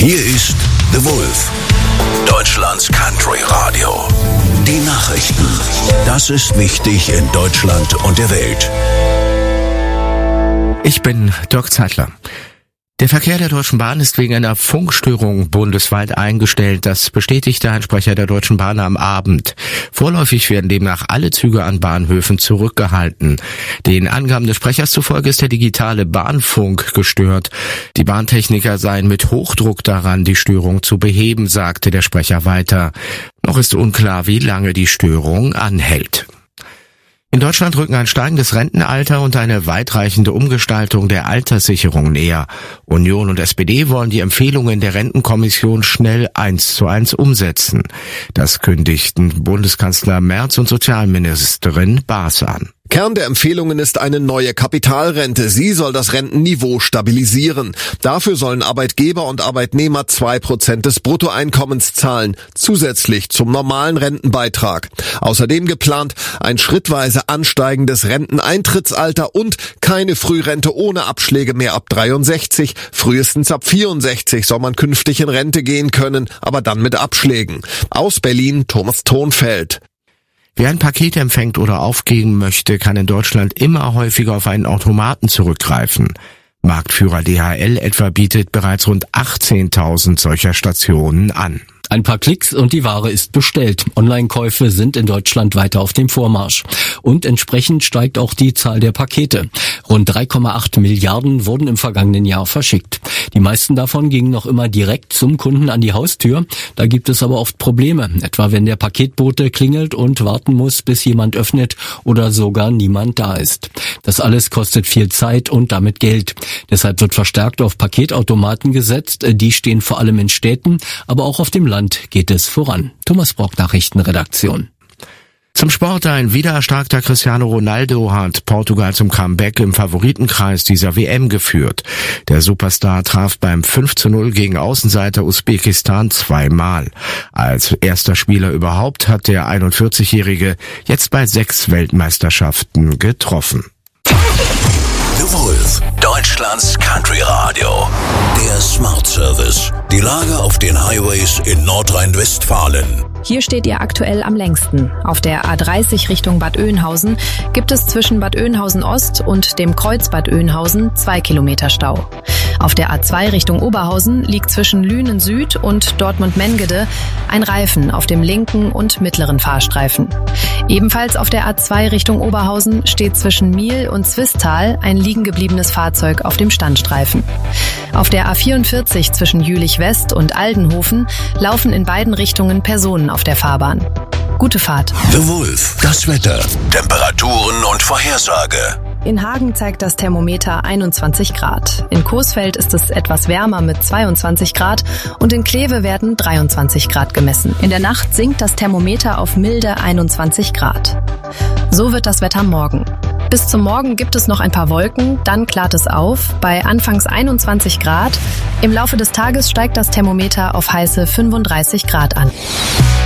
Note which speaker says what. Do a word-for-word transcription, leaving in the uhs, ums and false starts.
Speaker 1: Hier ist The Wolf, Deutschlands Country Radio. Die Nachrichten. Das ist wichtig in Deutschland und der Welt.
Speaker 2: Ich bin Dirk Zeitler. Der Verkehr der Deutschen Bahn ist wegen einer Funkstörung bundesweit eingestellt. Das bestätigte ein Sprecher der Deutschen Bahn am Abend. Vorläufig werden demnach alle Züge an Bahnhöfen zurückgehalten. Den Angaben des Sprechers zufolge ist der digitale Bahnfunk gestört. Die Bahntechniker seien mit Hochdruck daran, die Störung zu beheben, sagte der Sprecher weiter. Noch ist unklar, wie lange die Störung anhält. In Deutschland rücken ein steigendes Rentenalter und eine weitreichende Umgestaltung der Alterssicherung näher. Union und S P D wollen die Empfehlungen der Rentenkommission schnell eins zu eins umsetzen. Das kündigten Bundeskanzler Merz und Sozialministerin Baas an.
Speaker 3: Kern der Empfehlungen ist eine neue Kapitalrente. Sie soll das Rentenniveau stabilisieren. Dafür sollen Arbeitgeber und Arbeitnehmer zwei Prozent des Bruttoeinkommens zahlen, zusätzlich zum normalen Rentenbeitrag. Außerdem geplant ein schrittweise ansteigendes Renteneintrittsalter und keine Frührente ohne Abschläge mehr ab dreiundsechzig. Frühestens ab vierundsechzig soll man künftig in Rente gehen können, aber dann mit Abschlägen. Aus Berlin, Thomas Thonfeld.
Speaker 2: Wer ein Paket empfängt oder aufgeben möchte, kann in Deutschland immer häufiger auf einen Automaten zurückgreifen. Marktführer D H L etwa bietet bereits rund achtzehntausend solcher Stationen an.
Speaker 4: Ein paar Klicks und die Ware ist bestellt. Online-Käufe sind in Deutschland weiter auf dem Vormarsch. Und entsprechend steigt auch die Zahl der Pakete. Rund drei Komma acht Milliarden wurden im vergangenen Jahr verschickt. Die meisten davon gingen noch immer direkt zum Kunden an die Haustür. Da gibt es aber oft Probleme, etwa wenn der Paketbote klingelt und warten muss, bis jemand öffnet oder sogar niemand da ist. Das alles kostet viel Zeit und damit Geld. Deshalb wird verstärkt auf Paketautomaten gesetzt. Die stehen vor allem in Städten, aber auch auf dem Land geht es voran. Thomas Brock, Nachrichtenredaktion.
Speaker 2: Zum Sport: Ein wieder erstarkter Cristiano Ronaldo hat Portugal zum Comeback im Favoritenkreis dieser W M geführt. Der Superstar traf beim fünf zu null gegen Außenseiter Usbekistan zweimal. Als erster Spieler überhaupt hat der einundvierzigjährige jetzt bei sechs Weltmeisterschaften getroffen.
Speaker 1: The Wolf, Deutschlands Country Radio. Der Smart Service. Die Lage auf den Highways in Nordrhein-Westfalen.
Speaker 5: Hier steht ihr aktuell am längsten. Auf der A dreißig Richtung Bad Oeynhausen gibt es zwischen Bad Oeynhausen Ost und dem Kreuz Bad Oeynhausen zwei Kilometer Stau. Auf der A zwei Richtung Oberhausen liegt zwischen Lünen Süd und Dortmund-Mengede ein Reifen auf dem linken und mittleren Fahrstreifen. Ebenfalls auf der A zwei Richtung Oberhausen steht zwischen Miel und Zwistal ein liegen gebliebenes Fahrzeug auf dem Standstreifen. Auf der A vierundvierzig zwischen Jülich West und Aldenhofen laufen in beiden Richtungen Personen auf der Fahrbahn. Gute Fahrt.
Speaker 1: The Wolf, das Wetter, Temperaturen und Vorhersage.
Speaker 5: In Hagen zeigt das Thermometer einundzwanzig Grad. In Coesfeld ist es etwas wärmer mit zweiundzwanzig Grad und in Kleve werden dreiundzwanzig Grad gemessen. In der Nacht sinkt das Thermometer auf milde einundzwanzig Grad. So wird das Wetter morgen. Bis zum Morgen gibt es noch ein paar Wolken, dann klart es auf, bei anfangs einundzwanzig Grad. Im Laufe des Tages steigt das Thermometer auf heiße fünfunddreißig Grad an.